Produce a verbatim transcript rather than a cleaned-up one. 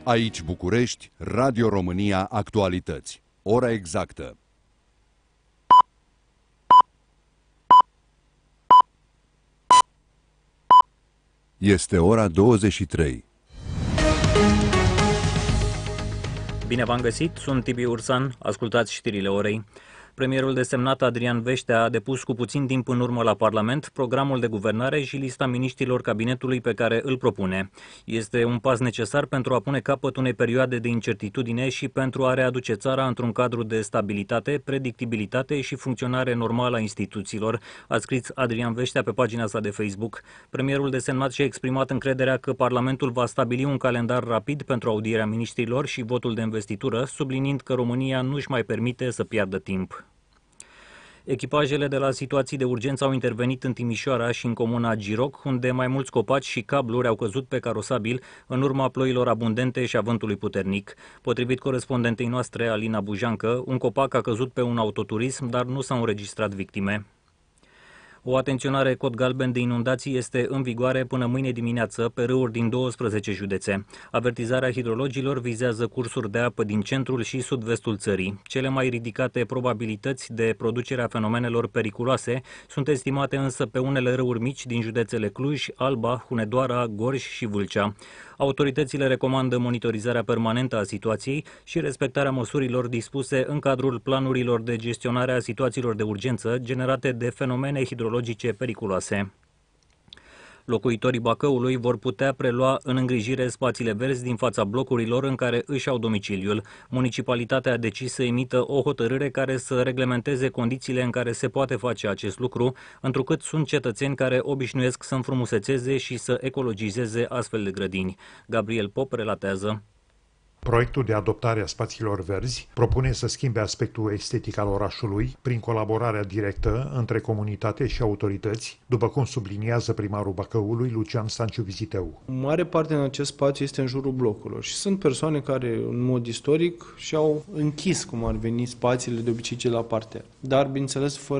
Aici București, Radio România Actualități. Ora exactă. Este ora douăzeci și trei. Bine v-am găsit, sunt Tibi Ursan, ascultați știrile orei. Premierul desemnat Adrian Veștea a depus cu puțin timp în urmă la Parlament programul de guvernare și lista miniștrilor cabinetului pe care îl propune. Este un pas necesar pentru a pune capăt unei perioade de incertitudine și pentru a readuce țara într-un cadru de stabilitate, predictibilitate și funcționare normală a instituțiilor, a scris Adrian Veștea pe pagina sa de Facebook. Premierul desemnat și-a exprimat încrederea că Parlamentul va stabili un calendar rapid pentru audierea miniștrilor și votul de investitură, subliniind că România nu își mai permite să piardă timp. Echipajele de la situații de urgență au intervenit în Timișoara și în comuna Giroc, unde mai mulți copaci și cabluri au căzut pe carosabil în urma ploilor abundente și a vântului puternic. Potrivit corespondentei noastre, Alina Bujancă, un copac a căzut pe un autoturism, dar nu s-au înregistrat victime. O atenționare cod galben de inundații este în vigoare până mâine dimineață pe râuri din douăsprezece județe. Avertizarea hidrologilor vizează cursuri de apă din centrul și sud-vestul țării. Cele mai ridicate probabilități de producerea fenomenelor periculoase sunt estimate însă pe unele râuri mici din județele Cluj, Alba, Hunedoara, Gorj și Vâlcea. Autoritățile recomandă monitorizarea permanentă a situației și respectarea măsurilor dispuse în cadrul planurilor de gestionare a situațiilor de urgență generate de fenomene hidrologice periculoase. Locuitorii Bacăului vor putea prelua în îngrijire spațiile verzi din fața blocurilor în care își au domiciliul. Municipalitatea a decis să emită o hotărâre care să reglementeze condițiile în care se poate face acest lucru, întrucât sunt cetățeni care obișnuiesc să înfrumusețeze și să ecologizeze astfel de grădini. Gabriel Pop relatează. Proiectul de adoptare a spațiilor verzi propune să schimbe aspectul estetic al orașului prin colaborarea directă între comunitate și autorități, după cum subliniază primarul Bacăului, Lucian Stanciu Viziteu. Mare parte din acest spațiu este în jurul blocurilor și sunt persoane care, în mod istoric, și-au închis, cum ar veni, spațiile de obicei la parter. Dar, bineînțeles, fără